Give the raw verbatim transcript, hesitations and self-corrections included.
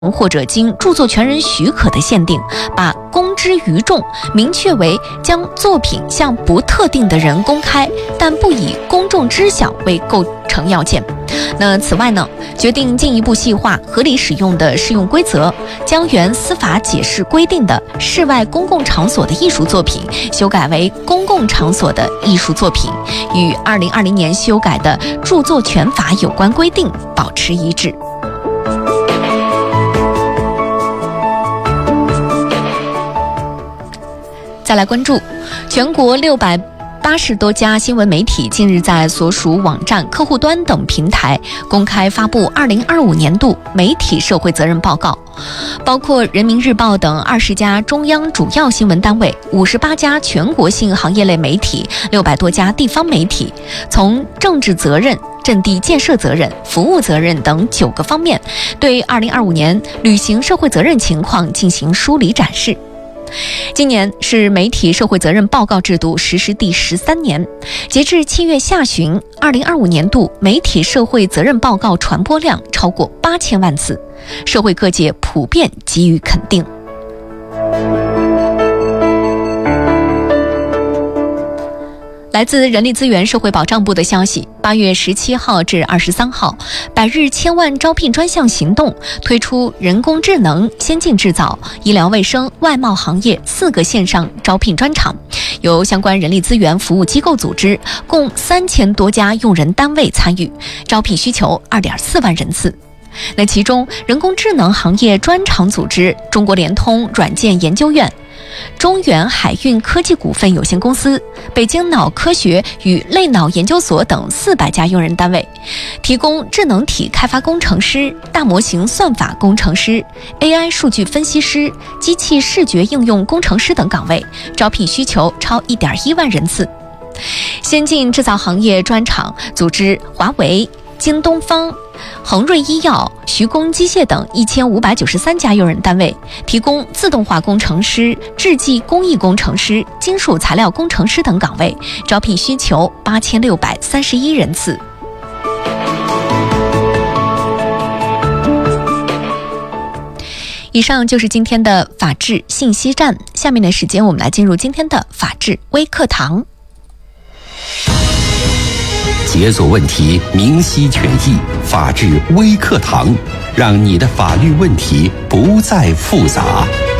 或者经著作权人许可的限定，把公之于众明确为将作品向不特定的人公开，但不以公众知晓为构成要件。那此外呢，决定进一步细化合理使用的适用规则，将原司法解释规定的室外公共场所的艺术作品修改为公共场所的艺术作品，与二零二零年修改的著作权法有关规定保持一致。再来关注全国六百八十多家新闻媒体近日在所属网站、客户端等平台公开发布二零二五年度媒体社会责任报告，包括人民日报等二十家中央主要新闻单位、五十八家全国性行业类媒体、六百多家地方媒体，从政治责任、阵地建设责任、服务责任等九个方面，对二零二五年履行社会责任情况进行梳理展示。今年是媒体社会责任报告制度实施第十三年，截至七月下旬，二零二五年度媒体社会责任报告传播量超过八千万次，社会各界普遍给予肯定。来自人力资源社会保障部的消息，八月十七号至二十三号，百日千万招聘专项行动推出人工智能、先进制造、医疗卫生、外贸行业四个线上招聘专场，由相关人力资源服务机构组织，共三千多家用人单位参与，招聘需求二点四万人次。那其中，人工智能行业专场组织中国联通软件研究院、中远海运科技股份有限公司、北京脑科学与类脑研究所等四百家用人单位，提供智能体开发工程师、大模型算法工程师、A I 数据分析师、机器视觉应用工程师等岗位，招聘需求超一点一万人次。先进制造行业专场组织华为、京东方、恒瑞医药、徐工机械等一千五百九十三家用人单位，提供自动化工程师、制剂工艺工程师、金属材料工程师等岗位，招聘需求八千六百三十一人次。以上就是今天的法治信息站，下面的时间我们来进入今天的法治微课堂。 解锁问题，明晰权益，法治微课堂，让你的法律问题不再复杂。